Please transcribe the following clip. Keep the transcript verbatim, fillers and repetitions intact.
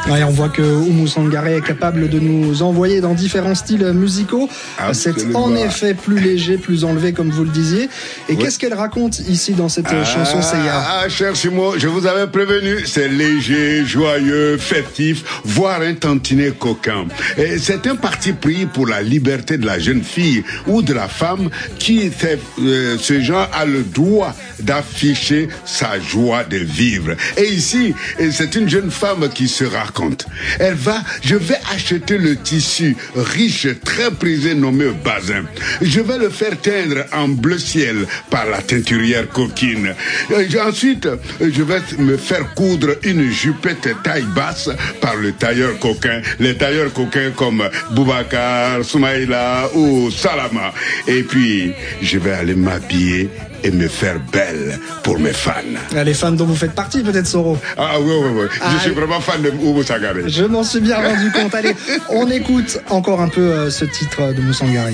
Ouais, on voit que Oumou Sangaré est capable de nous envoyer dans différents styles musicaux. Absolument. C'est en effet plus léger, plus enlevé, comme vous le disiez. Et oui. Qu'est-ce qu'elle raconte ici dans cette ah, chanson, Seiya? Ah, cher Simon, je vous avais prévenu, c'est léger, joyeux, festif, voire un tantinet coquin. Et c'est un parti pris pour la liberté de la jeune fille ou de la femme qui, euh, ce genre, a le droit d'afficher sa joie de vivre. Et ici, c'est une jeune femme qui se raconte. Elle va, je vais acheter le tissu riche, très prisé, nommé basin. Je vais le faire teindre en bleu ciel par la teinturière coquine. Et ensuite, je vais me faire coudre une jupette taille basse par le tailleur coquin. Les tailleurs coquins comme Boubacar, Soumaïla ou Salama. Et puis, je vais aller m'habiller et me faire belle pour mes fans. Les fans dont vous faites partie, peut-être, Soro. Ah oui, oui, oui. Ah, je suis vraiment fan de Oumou Sangaré. Je m'en suis bien rendu compte. Allez, on écoute encore un peu euh, ce titre de Oumou Sangaré.